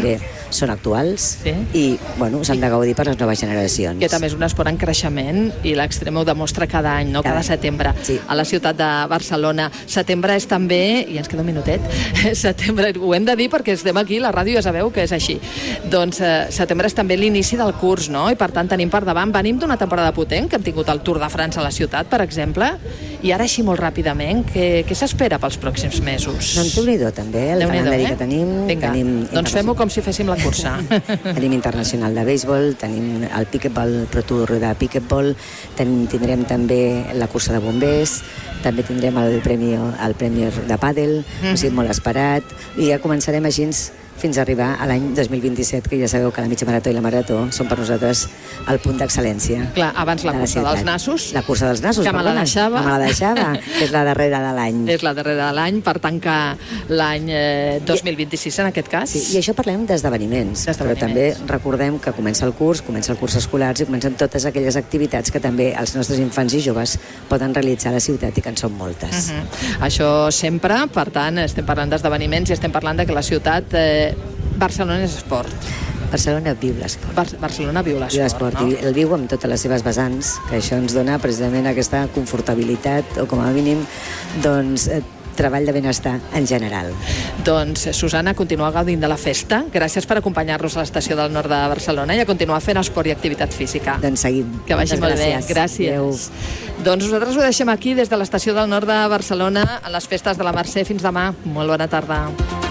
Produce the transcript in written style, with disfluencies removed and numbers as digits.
també són actuals i s'han de gaudir per les noves generacions. Que també és un esport en creixement i l'Extrema ho demostra cada any, no? Cada setembre a la ciutat de Barcelona. Setembre és també, i ens queda un minutet, setembre, ho hem de dir perquè estem aquí, la ràdio ja sabeu que és així. Doncs setembre és també l'inici del curs, no? I per tant tenim per davant, venim d'una temporada potent, que hem tingut el Tour de França a la ciutat, per exemple, i ara així molt ràpidament, què s'espera pels pròxims mesos? Doncs Déu-n'hi-do també, el calendari que tenim. Vinga, doncs fem-ho com si féssim la cursa. Tenim internacional de béisbol, tenim el Pickleball, Pro Tour de Pickleball, tindrem també la cursa de bombers, també tindrem el premi de pàdel, o sigui, molt esperat, i ja començarem així fins a arribar a l'any 2027, que ja sabeu que la mitja marató i la marató són per nosaltres el punt d'excel·lència. Clar, abans la cursa dels nassos. La cursa dels nassos, que me la deixava. Que és la darrera de l'any. És la darrera de l'any, per tancar l'any 2026, en aquest cas. Sí, i això parlem d'esdeveniments, però també recordem que comença el curs escolar i comencen totes aquelles activitats que també els nostres infants i joves poden realitzar a la ciutat i que en són moltes. Això sempre, per tant, estem parlant d'esdeveniments i estem parlant de que la ciutat Barcelona és esport. Barcelona viu l'esport. Barcelona viu l'esport, no? I el viu amb totes les seves vessants, que això ens dona precisament aquesta confortabilitat o com a mínim, doncs, treball de benestar en general. Doncs, Susana, continua gaudint de la festa. Gràcies per acompanyar-nos a l'estació del nord de Barcelona i a continuar fent esport i activitat física. Doncs seguim. Que vagi molt bé. Gràcies. Adéu. Doncs nosaltres ho deixem aquí des de l'estació del nord de Barcelona a les festes de la Mercè. Fins demà. Molt bona tarda.